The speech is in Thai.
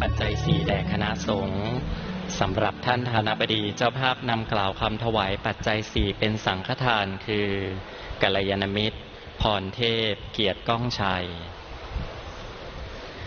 ปัจจัยสี่แด่คณะสงฆ์สำหรับท่านฐานาบดีเจ้าภาพนำกล่าวคำถวายปัจจัยสี่เป็นสังฆทานคือกัลยาณมิตรพรเทพเกียรติก้องชัย